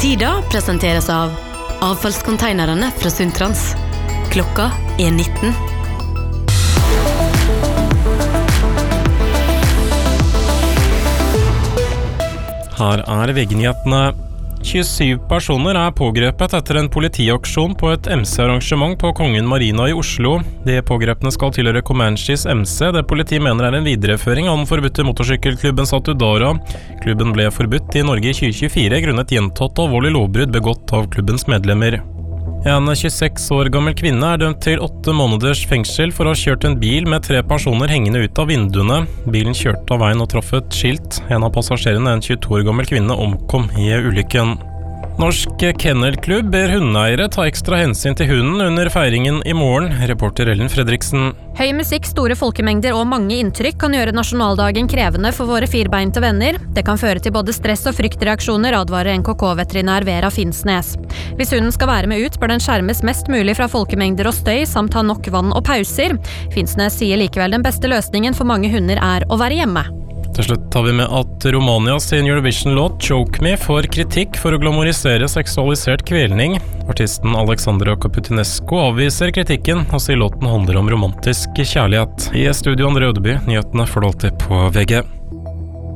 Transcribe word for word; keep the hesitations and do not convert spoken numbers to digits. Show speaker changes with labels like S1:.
S1: Tida presenteres av avfallskonteinerne fra Sundtrans. Klokka er nitten.
S2: Her er V G-nyhetene. tjuesyv personer er pågrepet etter en politiaksjon på et M C-arrangement på Kongen Marina i Oslo. De pågrepne skal tilhøre Comanches M C, det politiet mener er en videreføring av den forbudte motorsykkelklubben Satudara. Klubben ble forbudt i Norge i tjue tjuefire grunnet gjentatt alvorlig lovbrudd begått av klubbens medlemmer. En tjueseks år gammel kvinne er dømt til åtte måneders fengsel for å ha kjørt en bil med tre personer hengende ut av vinduene. Bilen kjørte av veien og traff et skilt. En av passasjerene, en tjueto år gammel kvinne, omkom i ulykken. Norsk Kennelklubb ber hundeeiere ta ekstra hensyn til hunden under feiringen i morgen, reporter Ellen Fredriksen.
S3: Høy musikk, store folkemengder og mange inntrykk kan gjøre nasjonaldagen krevende for våre firbeinte venner. Det kan føre til både stress og fryktreaksjoner, advarer N K K-veterinær Vera Finnsnes. Hvis hunden skal være med ut, bør den skjermes mest mulig fra folkemengder og støy, samt ha nok vann og pauser. Finnsnes sier likevel den beste løsningen for mange hunder er å være hjemme.
S2: Til slutt tar vi med at Romania sin Eurovision-låt Choke Me får kritikk for å glamorisere seksualisert kvelning. Artisten Alexandra Kaputinescu avviser kritikken og sier låten handler om romantisk kjærlighet. I studio André Ødeby, nyhetene får du alltid på V G.